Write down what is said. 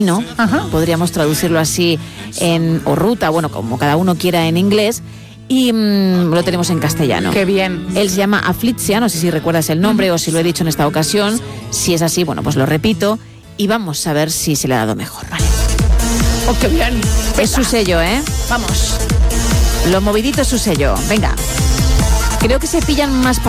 ¿no? Podríamos traducirlo así o ruta, bueno, como cada uno quiera en inglés, y lo tenemos en castellano. ¡Qué bien! Él se llama Aflitzia, no sé si recuerdas el nombre o si lo he dicho en esta ocasión. Si es así, bueno, pues lo repito y vamos a ver si se le ha dado mejor. Vale. ¡Oh, qué bien! Es su sello, ¿eh? Vamos. Lo movidito es su sello. Venga. Creo que se pillan más